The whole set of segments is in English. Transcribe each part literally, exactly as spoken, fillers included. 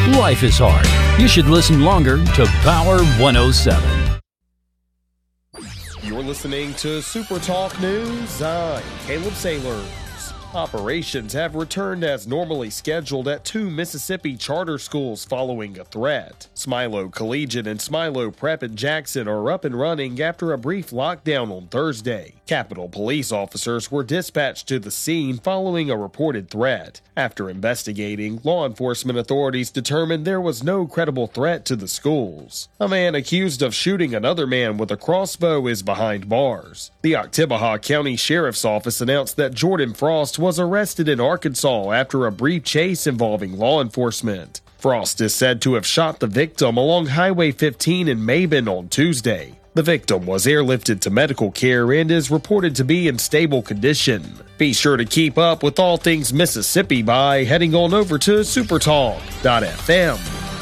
Life is hard. You should listen longer to Power one oh seven. You're listening to Super Talk News. I'm Caleb Sailors. Operations have returned as normally scheduled at two Mississippi charter schools following a threat. Smilo Collegiate and Smilo Prep in Jackson are up and running after a brief lockdown on Thursday. Capitol police officers were dispatched to the scene following a reported threat. After investigating, law enforcement authorities determined there was no credible threat to the schools. A man accused of shooting another man with a crossbow is behind bars. The Oktibbeha County Sheriff's Office announced that Jordan Frost was arrested in Arkansas after a brief chase involving law enforcement. Frost is said to have shot the victim along Highway fifteen in Maben on Tuesday. The victim was airlifted to medical care and is reported to be in stable condition. Be sure to keep up with all things Mississippi by heading on over to supertalk dot f m.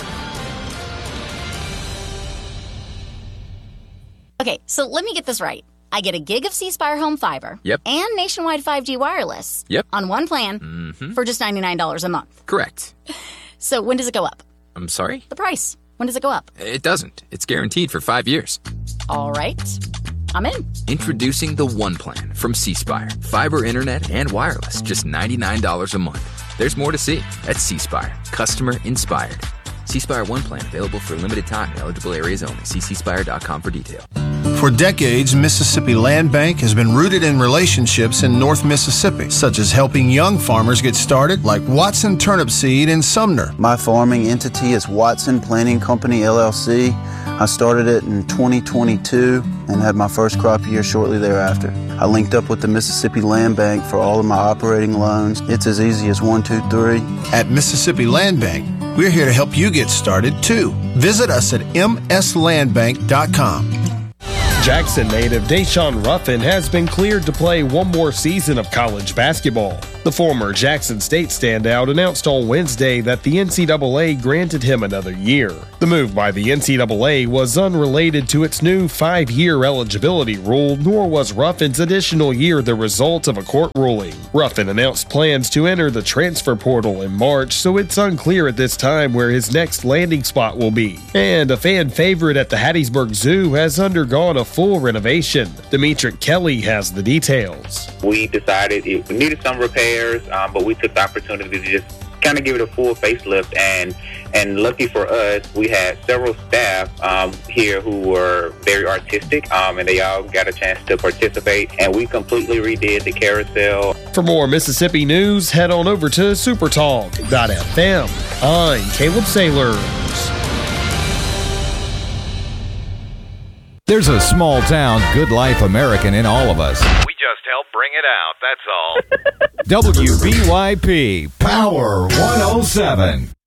Okay, so let me get this right. I get a gig of C Spire Home Fiber. Yep. And nationwide five G wireless. Yep. On one plan Mm-hmm. for just ninety-nine dollars a month. Correct. So when does it go up? I'm sorry? The price. When does it go up? It doesn't. It's guaranteed for five years. All right. I'm in. Introducing the One Plan from C Spire. Fiber internet and wireless, just ninety-nine dollars a month. There's more to see at C Spire. Customer inspired. C Spire One Plan available for a limited time in eligible areas only. See c spire dot com for details. For decades, Mississippi Land Bank has been rooted in relationships in North Mississippi, such as helping young farmers get started, like Watson Turnip Seed in Sumner. My farming entity is Watson Planting Company, L L C. I started it in twenty twenty-two and had my first crop year shortly thereafter. I linked up with the Mississippi Land Bank for all of my operating loans. It's as easy as one, two, three. At Mississippi Land Bank, we're here to help you get started, too. Visit us at m s land bank dot com. Jackson native Deshaun Ruffin has been cleared to play one more season of college basketball. The former Jackson State standout announced on Wednesday that the N C double A granted him another year. The move by the N C double A was unrelated to its new five-year eligibility rule, nor was Ruffin's additional year the result of a court ruling. Ruffin announced plans to enter the transfer portal in March, so it's unclear at this time where his next landing spot will be. And a fan favorite at the Hattiesburg Zoo has undergone a full renovation. Demetric Kelly has the details. We decided it needed some repairs, um, but we took the opportunity to just kind of give it a full facelift. And and lucky for us, we had several staff um, here who were very artistic, um, and they all got a chance to participate. And we completely redid the carousel. For more Mississippi news, head on over to supertalk dot f m. I'm Caleb Sailors. There's a small town, good life American in all of us. We just help bring it out, that's all. W B Y P Power one oh seven.